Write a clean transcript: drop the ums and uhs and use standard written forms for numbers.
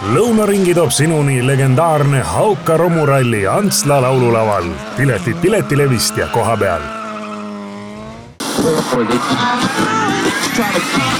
lõunaringi toob sinuni legendaarne Hauka romuralli Antsla laululaval. Piletid Piletilevist ja koha peal.